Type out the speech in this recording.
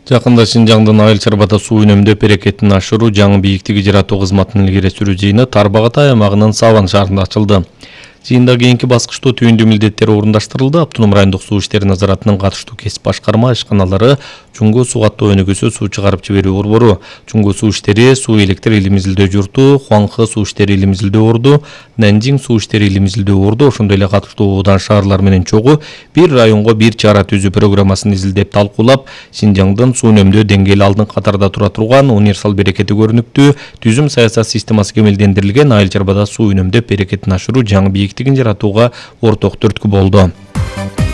Жакында Шинжаңдын Айыл Чарбада суу үнөмдөө берекетин ашыруу жаңы бийиктиги жаратуу кызматынын илгери сүрүү жыйыны Тарбагатай аймагынын Саван шаарында ачылды. Жыйында кийинки баскычта түйүндүү милдеттер орундаштырылды. Автоном райондук суу иштери назаратынын катыштуу кесип башкарма ишканалары Чуңгу суу каттоо өнүгүүсү суу чыгарып жиберүү борбору, Чуңгу суу иштери, Суу электр илим изилдөө журту, Хуаңхы суу иштери илим изилдөө орду, Нанжиң суу иштери илим изилдөө орду, ошондой эле катыштуу оодан шаарлар менен чогуу бир районго бир чара түзүү программасын изилдеп талкуулап, Шинжаңдын суу үнөмдөө деңгээли алдыңкы катарда тура турган, универсал берекети көрүнүктүү, түзүм саясат системасы кемелдендирилген Айыл Чарбада суу үнөмдөп берекетин ашыруу жаңы бийиктигин жаратууга орток түрткү болду.